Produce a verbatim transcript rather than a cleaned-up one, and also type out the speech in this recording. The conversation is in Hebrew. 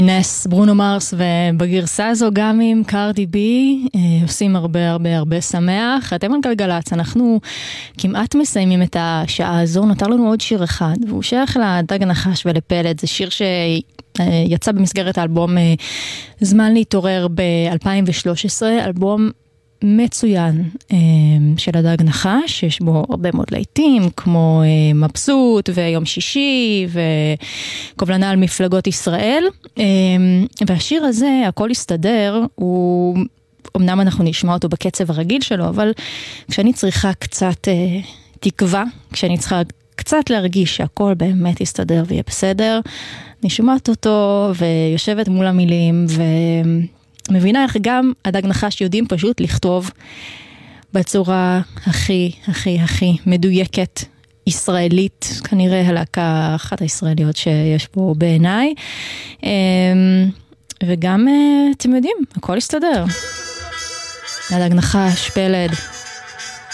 נס, ברונו מרס, ובגרסה הזו גם עם קארדי בי, עושים הרבה הרבה הרבה שמח. אתם על גלגלץ, אנחנו כמעט מסיימים את השעה הזו, נותר לנו עוד שיר אחד, והוא שייך לדג הנחש ולפלד, זה שיר שיצא במסגרת האלבום זמן להתעורר ב-אלפיים ושלוש עשרה, אלבום מצוין של הדג נחש, יש בו הרבה מאוד להיטים, כמו מבסוט ויום שישי וקובלנה על מפלגות ישראל, והשיר הזה, הכל יסתדר, הוא, אמנם אנחנו נשמע אותו בקצב הרגיל שלו, אבל כשאני צריכה קצת תקווה, כשאני צריכה קצת להרגיש שהכל באמת יסתדר ויהיה בסדר, אני שומעת אותו ויושבת מול המילים ו... מבינה איך גם הדג נחש יודעים פשוט לכתוב בצורה הכי, הכי, הכי מדויקת, ישראלית, כנראה הלהקה אחת הישראליות שיש פה בעיניי. וגם, אתם יודעים, הכל יסתדר. הדג נחש, פלד.